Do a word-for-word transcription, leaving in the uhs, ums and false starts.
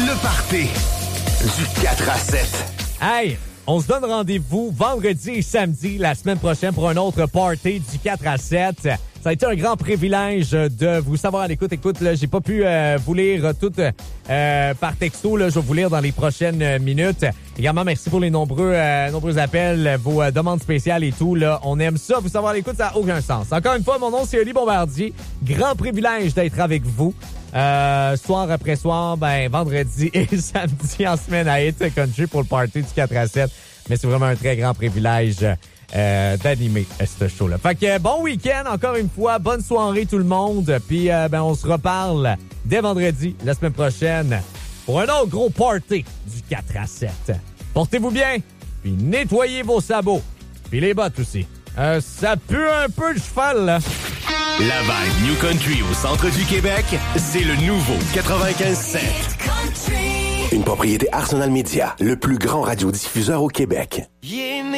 Le party du quatre à sept. Hey, on se donne rendez-vous vendredi et samedi la semaine prochaine pour un autre party du quatre à sept. Ça a été un grand privilège de vous savoir à l'écoute. Écoute, là, j'ai pas pu euh, vous lire tout euh, par texto. Là, je vais vous lire dans les prochaines minutes. Également, merci pour les nombreux euh, nombreux appels, vos euh, demandes spéciales et tout. Là, on aime ça. Vous savoir à l'écoute, ça n'a aucun sens. Encore une fois, mon nom, c'est Oli Bombardier. Grand privilège d'être avec vous. Euh, soir après soir, ben vendredi et samedi en semaine à Hit Country pour le party du quatre à sept. Mais c'est vraiment un très grand privilège euh, d'animer ce show-là. Fait que bon week-end encore une fois, bonne soirée tout le monde. Puis euh, ben on se reparle dès vendredi la semaine prochaine pour un autre gros party du quatre à sept. Portez-vous bien, puis nettoyez vos sabots, puis les bottes aussi. Euh, ça pue un peu le cheval là. La vibe New Country au centre du Québec, c'est le nouveau quatre-vingt-quinze sept. Une propriété Arsenal Media, le plus grand radiodiffuseur au Québec.